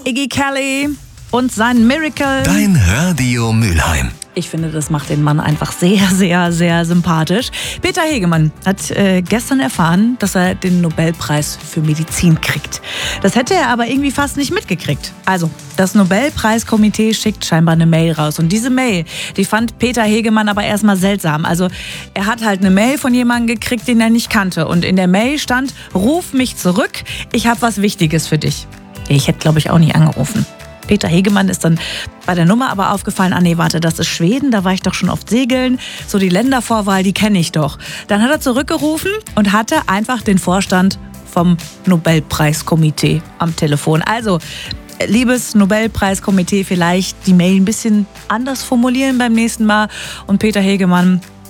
Iggy Kelly und sein Miracle. Dein Radio Mülheim. Ich finde, das macht den Mann einfach sehr, sehr, sehr sympathisch. Peter Hegemann hat gestern erfahren, dass er den Nobelpreis für Medizin kriegt. Das hätte er aber irgendwie fast nicht mitgekriegt. Also, das Nobelpreiskomitee schickt scheinbar eine Mail raus. Und diese Mail, die fand Peter Hegemann aber erstmal seltsam. Also, er hat halt eine Mail von jemandem gekriegt, den er nicht kannte. Und in der Mail stand: Ruf mich zurück, ich habe was Wichtiges für dich. Ich hätte, glaube ich, auch nicht angerufen. Peter Hegemann ist dann bei der Nummer aber aufgefallen, nee, warte, das ist Schweden, da war ich doch schon oft segeln. So die Ländervorwahl, die kenne ich doch. Dann hat er zurückgerufen und hatte einfach den Vorstand vom Nobelpreiskomitee am Telefon. Also, liebes Nobelpreiskomitee, vielleicht die Mail ein bisschen anders formulieren beim nächsten Mal. Und Peter Hegemann